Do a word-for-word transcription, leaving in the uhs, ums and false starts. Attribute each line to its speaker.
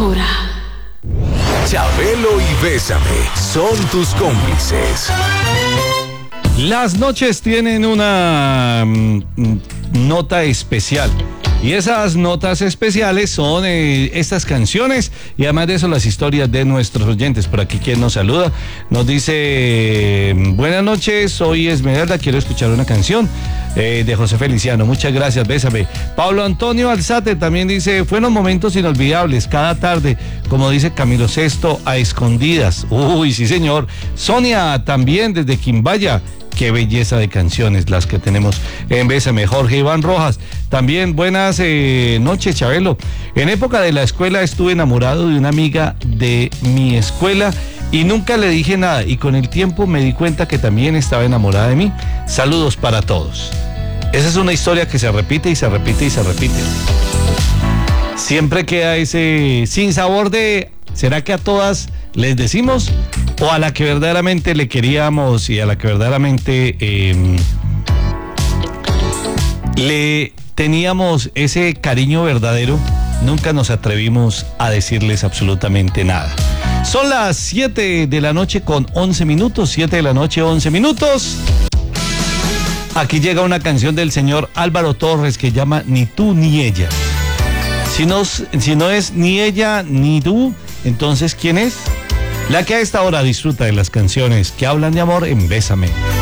Speaker 1: locura.
Speaker 2: Chabelo y Bésame son tus cómplices.
Speaker 3: Las noches tienen una mm, nota especial. Y esas notas especiales son eh, estas canciones y además de eso las historias de nuestros oyentes. Por aquí quien nos saluda nos dice: buenas noches, soy Esmeralda, quiero escuchar una canción eh, de José Feliciano. Muchas gracias, Bésame. Pablo Antonio Alzate también dice: fueron momentos inolvidables cada tarde, como dice Camilo Sesto, a escondidas. Uy, sí señor. Sonia también desde Quimbaya. Qué belleza de canciones las que tenemos en Bésame. Jorge Iván Rojas, también buenas eh, noches, Chabelo. En época de la escuela estuve enamorado de una amiga de mi escuela y nunca le dije nada, y con el tiempo me di cuenta que también estaba enamorada de mí. Saludos para todos. Esa es una historia que se repite y se repite y se repite. Siempre queda ese sinsabor de: ¿será que a todas les decimos? O a la que verdaderamente le queríamos y a la que verdaderamente eh, le teníamos ese cariño verdadero, nunca nos atrevimos a decirles absolutamente nada. Son las siete de la noche con once minutos, siete de la noche, once minutos. Aquí llega una canción del señor Álvaro Torres que llama Ni tú ni ella. Si no, si no es ni ella ni tú, entonces ¿quién es? La que a esta hora disfruta de las canciones que hablan de amor en Bésame.